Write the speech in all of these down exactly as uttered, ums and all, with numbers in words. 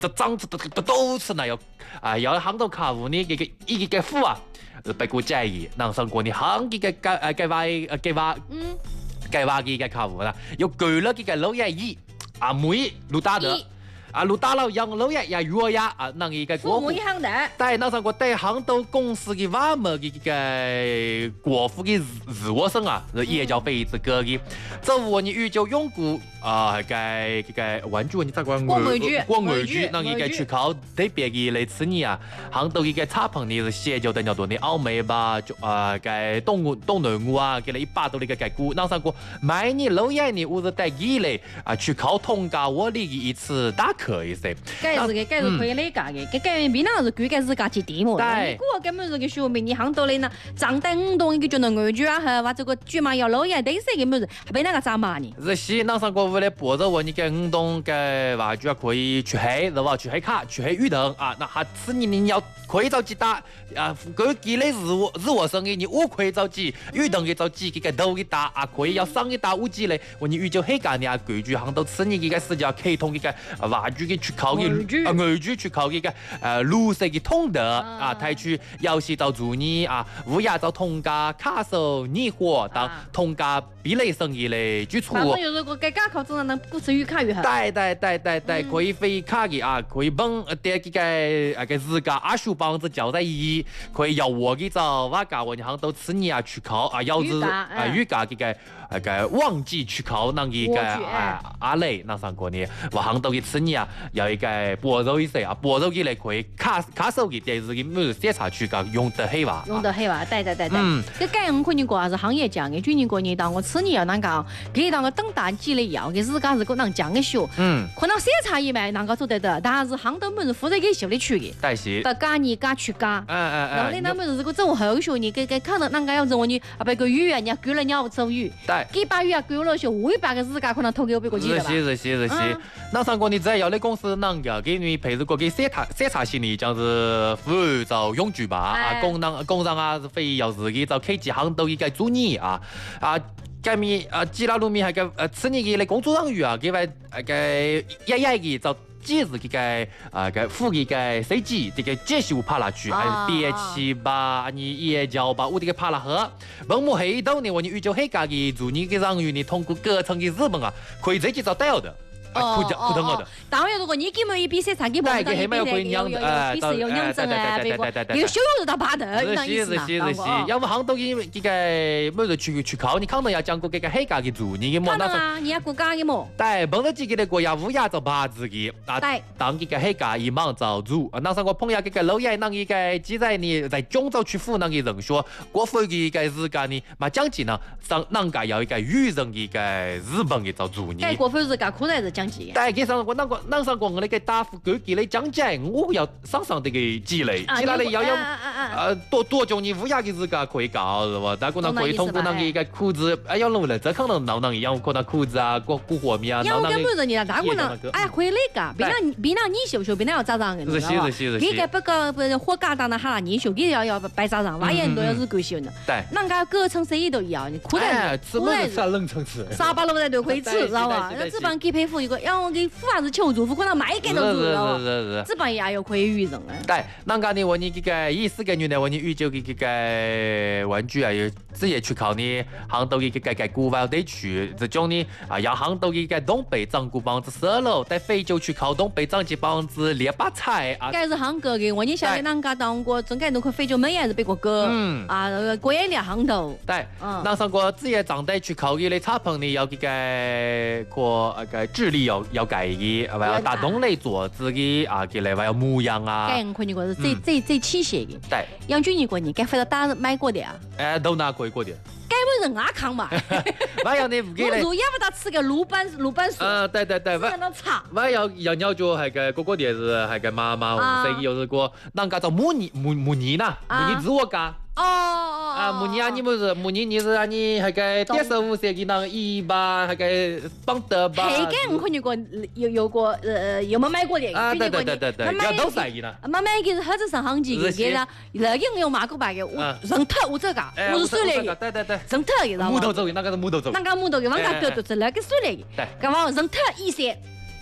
这长子都都都是那要啊，要行到客户呢，这个一个付啊，不过建议，能上过你行嘅嘅嘅誒嘅話誒嘅話，嗯，嘅話嘅嘅客户啦，要舉了嘅嘅老爺姨啊，妹老大的。啊，路大佬養老爺也弱呀啊，那一個國父，但那上個對行到公司嘅話麼嘅個國父嘅自我生啊，也叫非子個嘅，這我你預就用過啊個個玩具你咋講？ 國美劇， 國美劇，那一個出口特別嘅類似你啊，行到一個茶棚你是寫就等於多你歐美吧，就啊個東東南亞啊，給了一百多的個個股，那上個買你老爺你我是帶幾類啊出口通過我哋一次打。可以噻， 搿是个，搿是可以理解嘅。搿搿邊浪是管搿自家節點喎。你估根本是個說明你行到你呢，長得五棟一個就能外居啊，或者個居嘛要老嘢，第四個麼子，還俾那個咋嘛呢？ 是是，那上個為了保證我你個五棟個話就可以出海，對吧？出海卡、出海預訂啊，那下次你你要可以找幾打啊？搿幾類日我日我生意，你我可以找幾預訂嘅找幾個頭嘅打啊，可以要上一打五幾類，我你預就海家呢啊，規矩行到次你嘅時間開通嘅個話。就嘅出口嘅啊，外居出口嘅個誒綠色嘅通道啊，睇出有時就做呢啊，烏鴉就通價卡數年貨等通價比例生意嚟舉措。 反正有如果嘅價口真係能不持越卡越好。 對對對對對，可以飛卡嘅啊，可以幫啲嘅個個自家二十幫子交在一，可以要我嘅就話教我哋行到次年啊出口啊，要是啊預價嘅個個旺季出口那個個啊阿類那上過呢，我行到嘅次年啊。有一個薄肉一些啊，薄肉嘅嚟可以卡卡手嘅電視嘅每檢查區個用得起哇， 用得起哇，對對對對。嗯，這個我可能講係行業講嘅，去年過年當我次年要啷個，佢當個等淡季嚟要，佢自家是個能講嘅少，嗯，可能檢查一賣啷個做得得，但係行到門是負責嘅小嚟去嘅， 但是， 得加你加去加， 嗯嗯嗯， 然後你那門是個做後手，你給給可能啷個要做你啊，別個魚啊，你舉了你要走魚， 對， 幾把魚啊舉了少，五百個自家可能投給我別個幾了吧， 是是是是，那上過你只要你公司能夠給你配置過給檢查檢查性的，像是服務就永居吧，啊，工人工人啊是非要自己就開幾行都應該做你啊啊。咁咪啊，基拉路咪係個誒，次年嘅嚟工作人員啊，佢話誒個一一嘅就即係佢個啊個副嘅個司機，這個接受拍落去，係憋氣吧，你夜交吧，我這個拍落去，問我喺度呢，我你遇到喺家嘅做你嘅人員，你通過各層嘅日本啊，可以直接找到的。 哦哦哦，當然如果你根本一比賽場，基本上一比賽有有比賽有認證啊，別個有小有到八的，那意思嘛。 是是是是，要麼行到嘅這個，每日出出口，你可能要講過這個海家嘅做你嘅麼？ 可能啊，你要國家嘅麼？ 對，碰到自己嘅國家烏鴉就八字嘅，啊，當這個海家一忙就做。那時我朋友這個老爺，那一個記載呢，在廣州曲阜那個人說，國府嘅個時間呢，嘛講起呢，上人家有一個漁人嘅個日本嘅就做你。 哎，國府是個苦在是講。 但係其實我那個那上個我哋嘅答覆佢幾嚟講解，我要上上啲嘅積累，積累要有呃多多種你烏鴉嘅時間可以搞係嘛？但係可能可以通過那個嘅褲子，哎要弄嚟，這可能鬧那樣可能褲子啊、過過火面啊， 鬧那個。有根本人家可能哎可以嚟㗎，別那別那你修修，別那要咋樣嘅， 是是是是。 佢個不個不火架當那哈你修，佢要要擺咋樣，萬人都要是夠修的。 對。 那個各層生意都一樣，你苦在苦在三冷層次， 沙巴老在都可以吃，知道吧？那這幫給配服一個，要我給富還是求助，可能買給都做了。是是是。這幫也有可以預人啊。 對，那個你問你這個意思嘅原來問你預就這個玩具啊，要直接去考你杭州嘅這個古灣地區，這種呢啊要杭州嘅個東北長古幫子十樓，在非洲去考東北長幾幫子列巴菜啊。 該是杭州嘅，我你曉得啷個當過，真該都去非洲門也是別個歌，嗯啊，過一年杭州。 對，那上過直接長在去考嘅你茶棚呢，有這個過那個智力要要改嘅，還要打洞類做自己啊，嘅嚟還有模樣啊。 該我看你個是最最最氣血嘅。 對， 楊俊你個你該回到打買過的啊？ 誒，都拿過過的。 該不人阿康嘛？ 我要你唔記得。 我要不到吃個魯班魯班薯。 啊，對對對， 我那茶。 我要要要就係個嗰個碟是係個媽媽，我自己有時過，人家做母尼母母尼呐，母尼自我家。 哦哦啊，母尼啊，你不是母尼，你是啊你係個第十五世紀那一吧，係個邦德吧。 係嘅，我看見過有有過呃有冇買過的？ 啊，對對對對對，要都係嘅啦。 媽買嘅是盒子上行幾個嘅啦，那個有馬過百嘅，我人頭我這個，我是水嚟嘅。 對對對， 人頭嘅， 木頭做嘅，那個是木頭做。 那個木頭嘅，往家標都是那個水嚟嘅。咁我人頭一些。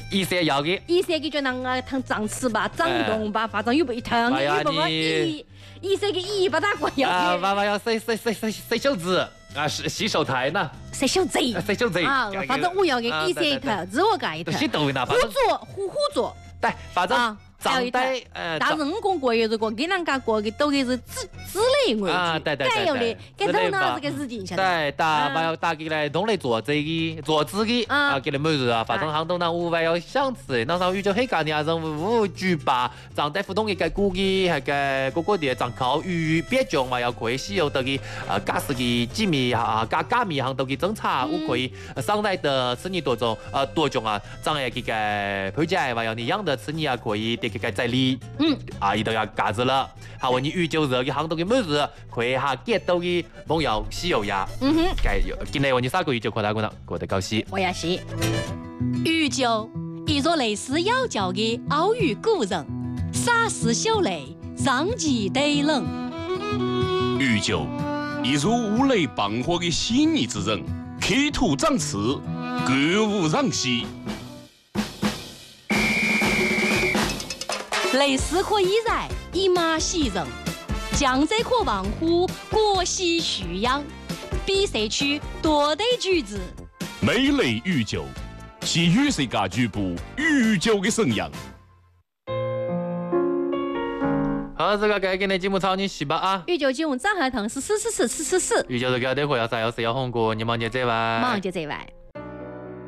一三要的， 一三个就啷个趟长翅膀、长动吧，反正有一趟， 哎呀你一一三个一把大过要啊， 的， 娃娃要洗洗洗洗洗手指啊，洗洗手台呢， 洗手贼洗手贼啊，反正我要给一三一头，自我干一头， 洗抖音呐， 互做互互做， 对，反正。 还有一台，但是我们过月如果给人家过的都给是之之类为主， 啊，对对对， 该有的，该头脑这个事情， 对，打把要打给来弄来做这个做自己啊，给你每日啊，反正杭东那五万要想吃，那上宇宙黑干的啊，任务举办，长在互动的个估计还个各个的长靠鱼别种嘛要可以使用的个啊，假使的机密啊，假假密行都给侦查，我可以上来的吃你多种呃多种啊，长来这个配件嘛要你养的吃你啊可以。这个在里，嗯，啊，伊都要嘎子了。好，我你宇宙热的杭州的每日，可以下几多的梦游西游呀。嗯哼，该今天我你三个宇宙扩大功能，过得高兴。 我也是。 宇宙，一座类似妖教的奥语古人，洒丝秀雷，上极对冷。 宇宙，一座五雷傍火的细腻之人，刻土长刺，歌舞让西。 雷丝可以燃，一马喜人；江浙可望乎，国喜徐扬。比赛区多得举子， 美雷宇宙，是与世界局部宇宙的声扬。 好，这个该给你节目操你洗吧啊！ 宇宙节目张合腾是四四四四四四。 宇宙这个待会要啥要是要红过，你忙接这完。 忙接这完。